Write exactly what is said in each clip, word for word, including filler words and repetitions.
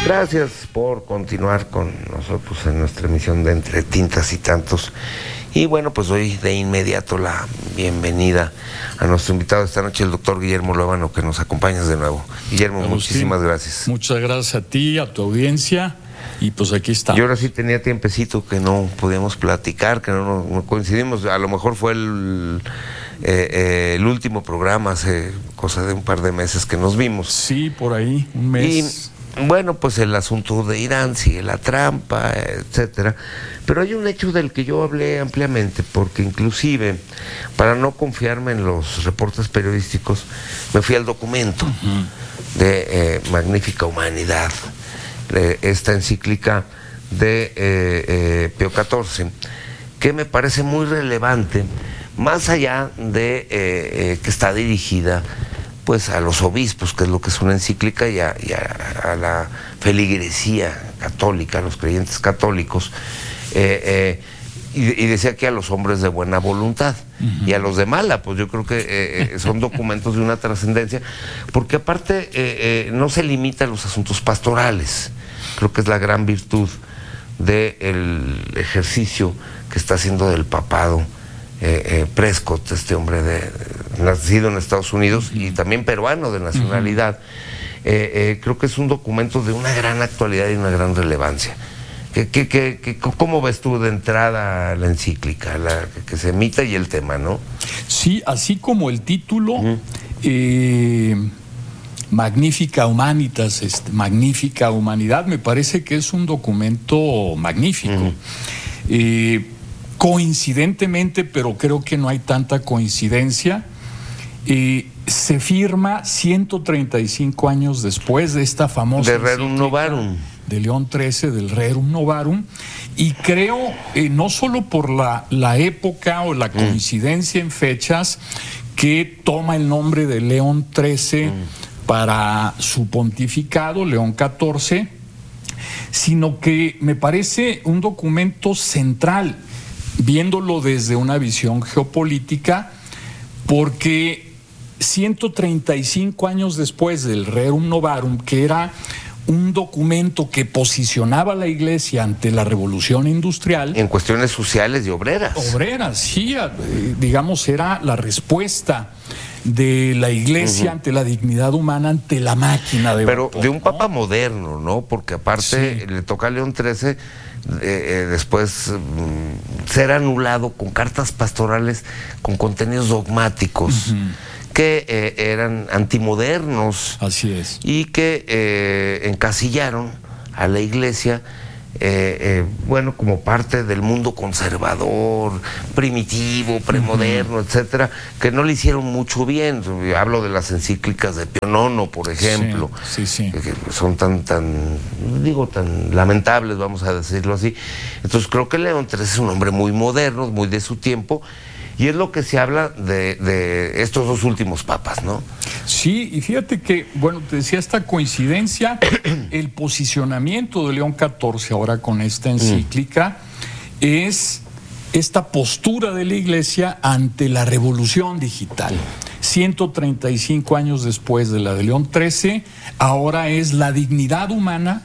Gracias por continuar con nosotros en nuestra emisión de Entre Tintas y Tantos. Y bueno, pues doy de inmediato la bienvenida a nuestro invitado de esta noche, el doctor Guillermo Luébano, que nos acompañas de nuevo. Guillermo, Agustín, muchísimas gracias. Muchas gracias a ti, a tu audiencia, y pues aquí estamos. Yo ahora sí tenía tiempecito que no podíamos platicar, que no, no coincidimos. A lo mejor fue el, eh, eh, el último programa hace cosa de un par de meses que nos vimos. Sí, por ahí, un mes. Y, bueno, pues el asunto de Irán sigue la trampa, etcétera. Pero hay un hecho del que yo hablé ampliamente, porque inclusive, para no confiarme en los reportes periodísticos, me fui al documento uh-huh. de eh, Magnífica Humanidad, de esta encíclica de eh, eh, Pío catorce, que me parece muy relevante, más allá de eh, eh, que está dirigida pues a los obispos, que es lo que es una encíclica, y a, y a, a la feligresía católica, a los creyentes católicos, eh, eh, y, y decía que a los hombres de buena voluntad, uh-huh. y a los de mala, pues yo creo que eh, son documentos de una trascendencia, porque aparte eh, eh, no se limita a los asuntos pastorales. Creo que es la gran virtud del ejercicio que está haciendo del papado Eh, eh, Prescott, este hombre de, nacido en Estados Unidos y también peruano de nacionalidad. Uh-huh. eh, eh, creo que es un documento de una gran actualidad y una gran relevancia. ¿Qué, qué, qué, qué, ¿Cómo ves tú de entrada la encíclica, la que, que se emita y el tema, no? Sí, así como el título, uh-huh. eh, Magnífica Humanitas, este, Magnífica Humanidad, me parece que es un documento magnífico. Uh-huh. eh, Coincidentemente, pero creo que no hay tanta coincidencia, eh, se firma ciento treinta y cinco años después de esta famosa de Rerum Novarum de León trece, del Rerum Novarum, y creo, eh, no solo por la, la época o la coincidencia mm. en fechas, que toma el nombre de León trece mm. para su pontificado, León catorce, sino que me parece un documento central, viéndolo desde una visión geopolítica, porque ciento treinta y cinco años después del Rerum Novarum, que era un documento que posicionaba a la Iglesia ante la revolución industrial. En cuestiones sociales y obreras. Obreras, sí, digamos, era la respuesta de la Iglesia uh-huh. ante la dignidad humana, ante la máquina de Pero vapor, de un ¿no? Papa moderno, ¿no? Porque aparte sí. le toca a León trece eh, eh, después mm, ser anulado con cartas pastorales con contenidos dogmáticos uh-huh. que eh, eran antimodernos. Así es. Y que eh, encasillaron a la Iglesia Eh, eh, bueno, como parte del mundo conservador, primitivo, premoderno, uh-huh. etcétera, que no le hicieron mucho bien. Hablo de las encíclicas de Pío nono, por ejemplo, sí, sí, sí. que son tan, tan, digo, tan lamentables, vamos a decirlo así. Entonces creo que León trece es un hombre muy moderno, muy de su tiempo, y es lo que se habla de, de estos dos últimos papas, ¿no? Sí, y fíjate que, bueno, te decía esta coincidencia, el posicionamiento de León catorce ahora con esta encíclica mm. es esta postura de la Iglesia ante la revolución digital. ciento treinta y cinco años después de la de León trece, ahora es la dignidad humana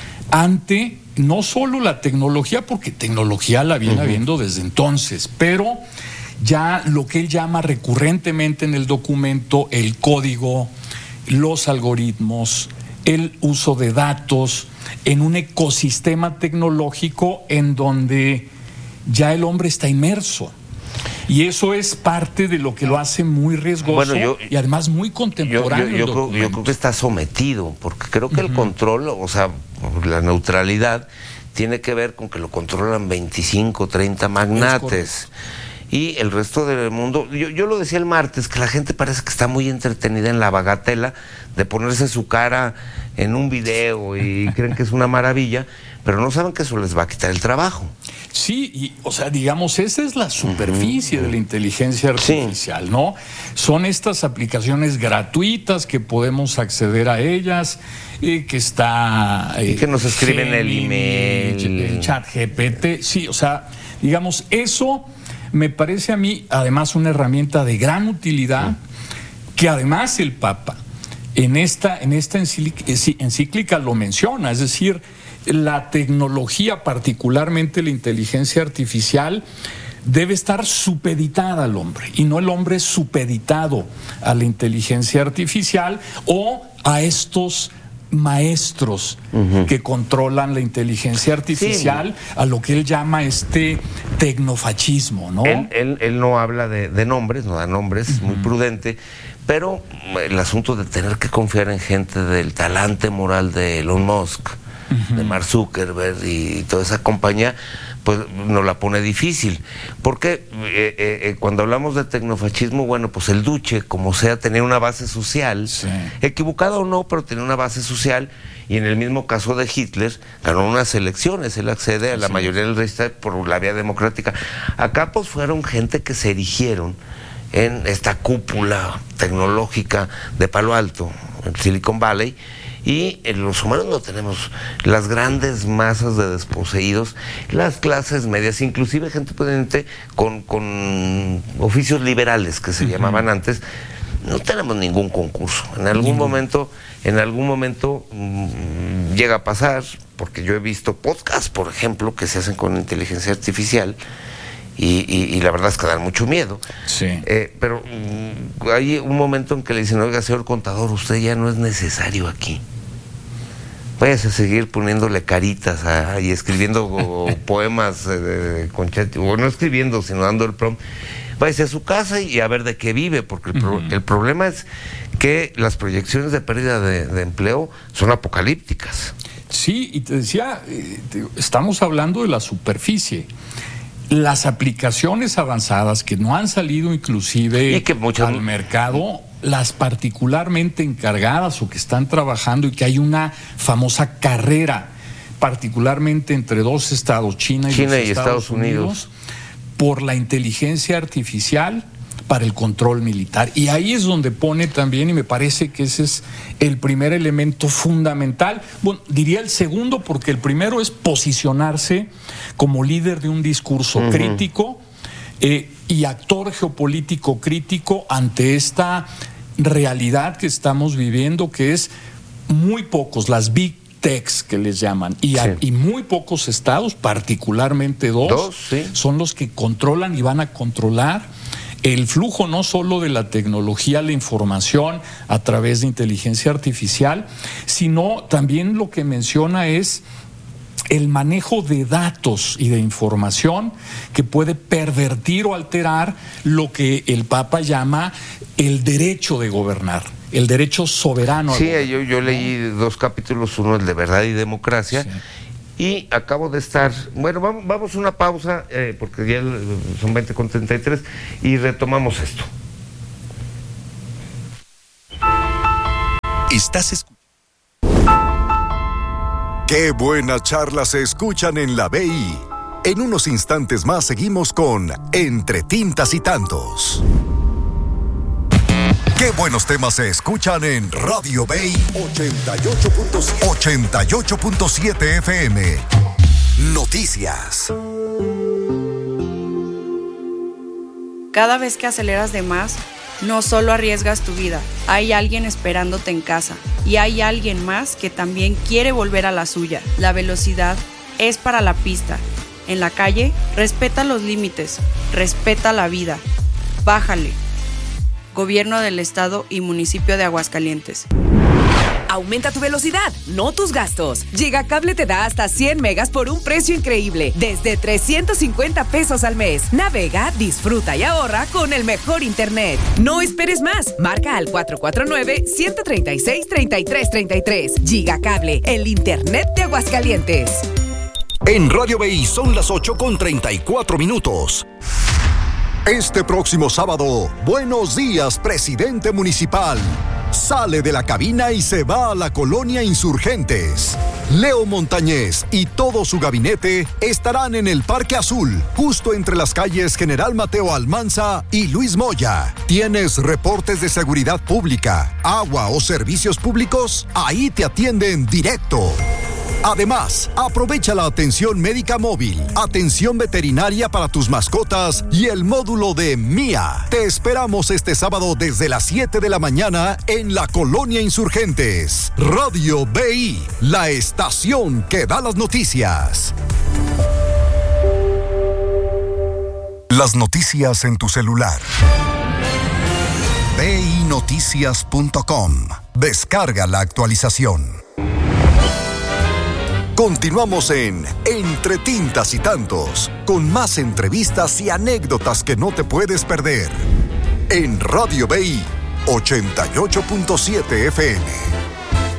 ante no solo la tecnología, porque tecnología la viene uh-huh. habiendo desde entonces, pero ya lo que él llama recurrentemente en el documento el código, los algoritmos, el uso de datos en un ecosistema tecnológico en donde ya el hombre está inmerso. Y eso es parte de lo que lo hace muy riesgoso bueno, yo, y además muy contemporáneo. Yo, yo, yo, creo, yo creo que está sometido, porque creo que uh-huh. el control, o sea, la neutralidad, tiene que ver con que lo controlan veinticinco, treinta magnates. Y el resto del mundo, yo, yo lo decía el martes, que la gente parece que está muy entretenida en la bagatela de ponerse su cara en un video y creen que es una maravilla, pero no saben que eso les va a quitar el trabajo. Sí, y, o sea, digamos, esa es la superficie uh-huh. de la inteligencia artificial, sí. ¿no? Son estas aplicaciones gratuitas que podemos acceder a ellas, eh, que está... Eh, y que nos escriben Gemini, el email. El chat G P T, sí, o sea, digamos, eso... me parece a mí, además, una herramienta de gran utilidad, sí. que además el Papa en esta, en esta encíclica lo menciona, es decir, la tecnología, particularmente la inteligencia artificial, debe estar supeditada al hombre y no el hombre supeditado a la inteligencia artificial o a estos maestros uh-huh. que controlan la inteligencia artificial, sí. a lo que él llama este tecnofascismo, ¿no? Él, él, él no habla de, de nombres, no da nombres, uh-huh. muy prudente, pero el asunto de tener que confiar en gente del talante moral de Elon Musk, uh-huh. de Mark Zuckerberg y toda esa compañía, pues nos la pone difícil, porque eh, eh, cuando hablamos de tecnofascismo, bueno, pues el Duce, como sea, tenía una base social, sí. equivocada o no, pero tenía una base social, y en el mismo caso de Hitler, ganó unas elecciones, él accede a la sí. mayoría del Reichstag por la vía democrática. Acá pues fueron gente que se erigieron en esta cúpula tecnológica de Palo Alto, en Silicon Valley, y en los humanos no tenemos las grandes masas de desposeídos, las clases medias, inclusive gente pudiente con, con oficios liberales que se uh-huh. llamaban antes, no tenemos ningún concurso. En algún uh-huh. momento, en algún momento mmm, llega a pasar, porque yo he visto podcasts, por ejemplo, que se hacen con inteligencia artificial, Y, y, y la verdad es que dan mucho miedo. Sí. Eh, pero mm, hay un momento en que le dicen, oiga, señor contador, usted ya no es necesario aquí. Váyase a seguir poniéndole caritas a, y escribiendo o, poemas eh, con chat, o no escribiendo, sino dando el prompt. Váyase a su casa y a ver de qué vive, porque el, pro, uh-huh. el problema es que las proyecciones de pérdida de, de empleo son apocalípticas. Sí, y te decía, eh, te, estamos hablando de la superficie. Las aplicaciones avanzadas que no han salido inclusive y que muchas... al mercado, las particularmente encargadas o que están trabajando, y que hay una famosa carrera, particularmente entre dos estados, China y, China los y Estados, Estados Unidos, Unidos, por la inteligencia artificial para el control militar. Y ahí es donde pone también, y me parece que ese es el primer elemento fundamental, bueno, diría el segundo, porque el primero es posicionarse como líder de un discurso uh-huh. crítico eh, y actor geopolítico crítico ante esta realidad que estamos viviendo, que es muy pocos, las big techs que les llaman, y, a, sí. y muy pocos estados, particularmente dos, dos sí. son los que controlan y van a controlar el flujo no solo de la tecnología, la información a través de inteligencia artificial, sino también lo que menciona es el manejo de datos y de información que puede pervertir o alterar lo que el Papa llama el derecho de gobernar, el derecho soberano. Sí, yo, yo leí dos capítulos, uno el de Verdad y Democracia, sí. Y acabo de estar, bueno, vamos, vamos a una pausa, eh, porque ya son veinte con treinta y tres, y retomamos esto. Estás escuchando. Qué buenas charlas se escuchan en la B I. En unos instantes más seguimos con Entre Tintas y Tantos. Qué buenos temas se escuchan en Radio B I ochenta y ocho punto siete F M. Noticias. Cada vez que aceleras de más, no solo arriesgas tu vida, hay alguien esperándote en casa y hay alguien más que también quiere volver a la suya. La velocidad es para la pista. En la calle, respeta los límites, respeta la vida. Bájale. Gobierno del Estado y Municipio de Aguascalientes. Aumenta tu velocidad, no tus gastos. Gigacable te da hasta cien megas por un precio increíble, desde trescientos cincuenta pesos al mes. Navega, disfruta y ahorra con el mejor internet. No esperes más. Marca al cuatro cuatro nueve, uno tres seis, tres tres tres tres. Gigacable, el internet de Aguascalientes. En Radio B I son las ocho con treinta y cuatro minutos. Este próximo sábado, Buenos Días, Presidente Municipal. Sale de la cabina y se va a la colonia Insurgentes. Leo Montañez y todo su gabinete estarán en el Parque Azul, justo entre las calles General Mateo Almanza y Luis Moya. ¿Tienes reportes de seguridad pública, agua o servicios públicos? Ahí te atienden directo. Además, aprovecha la atención médica móvil, atención veterinaria para tus mascotas y el módulo de Mía. Te esperamos este sábado desde las siete de la mañana en la Colonia Insurgentes. Radio B I, la estación que da las noticias. Las noticias en tu celular. B I noticias punto com. Descarga la actualización. Continuamos en Entre Tintas y Tantos, con más entrevistas y anécdotas que no te puedes perder. En Radio B I ochenta y ocho punto siete F M.